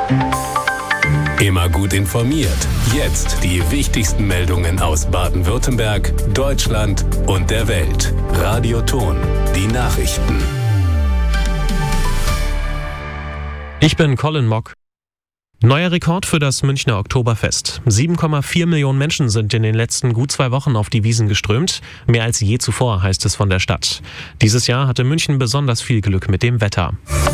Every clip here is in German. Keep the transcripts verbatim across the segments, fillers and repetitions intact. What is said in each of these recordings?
Immer gut informiert. Jetzt die wichtigsten Meldungen aus Baden-Württemberg, Deutschland und der Welt. Radio Ton, die Nachrichten. Ich bin Colin Mock. Neuer Rekord für das Münchner Oktoberfest. sieben Komma vier Millionen Menschen sind in den letzten gut zwei Wochen auf die Wiesn geströmt. Mehr als je zuvor, heißt es von der Stadt. Dieses Jahr hatte München besonders viel Glück mit dem Wetter.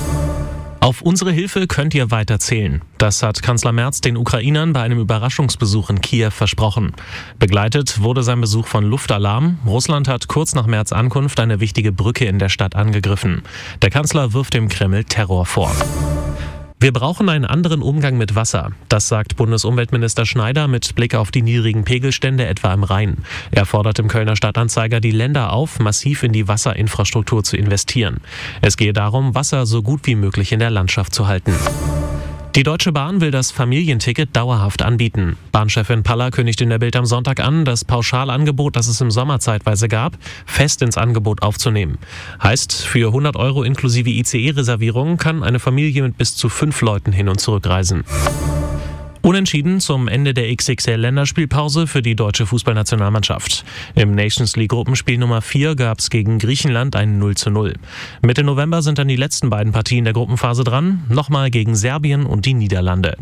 Auf unsere Hilfe könnt ihr weiter zählen. Das hat Kanzler Merz den Ukrainern bei einem Überraschungsbesuch in Kiew versprochen. Begleitet wurde sein Besuch von Luftalarm. Russland hat kurz nach Merz' Ankunft eine wichtige Brücke in der Stadt angegriffen. Der Kanzler wirft dem Kreml Terror vor. Wir brauchen einen anderen Umgang mit Wasser. Das sagt Bundesumweltminister Schneider mit Blick auf die niedrigen Pegelstände etwa im Rhein. Er fordert im Kölner Stadtanzeiger die Länder auf, massiv in die Wasserinfrastruktur zu investieren. Es gehe darum, Wasser so gut wie möglich in der Landschaft zu halten. Die Deutsche Bahn will das Familienticket dauerhaft anbieten. Bahnchefin Paller kündigt in der Bild am Sonntag an, das Pauschalangebot, das es im Sommer zeitweise gab, fest ins Angebot aufzunehmen. Heißt, für hundert Euro inklusive I C E-Reservierung kann eine Familie mit bis zu fünf Leuten hin und zurück reisen. Unentschieden zum Ende der X X L-Länderspielpause für die deutsche Fußballnationalmannschaft. Im Nations League Gruppenspiel Nummer vier gab es gegen Griechenland ein null zu null. Mitte November sind dann die letzten beiden Partien der Gruppenphase dran, nochmal gegen Serbien und die Niederlande.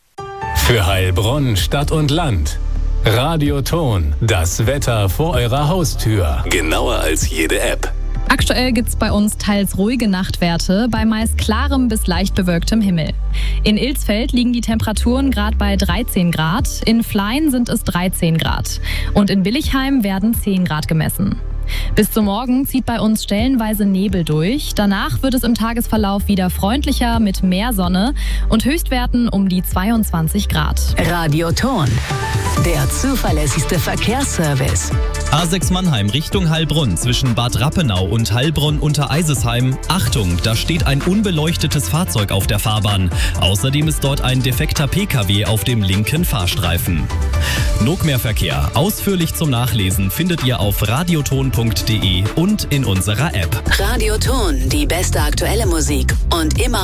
Für Heilbronn, Stadt und Land. Radio Ton, das Wetter vor eurer Haustür. Genauer als jede App. Aktuell gibt es bei uns teils ruhige Nachtwerte bei meist klarem bis leicht bewölktem Himmel. In Ilsfeld liegen die Temperaturen gerade bei dreizehn Grad, in Flein sind es dreizehn Grad und in Billigheim werden zehn Grad gemessen. Bis zum Morgen zieht bei uns stellenweise Nebel durch. Danach wird es im Tagesverlauf wieder freundlicher mit mehr Sonne und Höchstwerten um die zweiundzwanzig Grad. Radio Ton, der zuverlässigste Verkehrsservice. A sechs Mannheim Richtung Heilbronn zwischen Bad Rappenau und Heilbronn unter Eisesheim. Achtung, da steht ein unbeleuchtetes Fahrzeug auf der Fahrbahn. Außerdem ist dort ein defekter P K W auf dem linken Fahrstreifen. Nogmehrverkehr ausführlich zum Nachlesen findet ihr auf radioton punkt de und in unserer App. Radio Ton, die beste aktuelle Musik und immer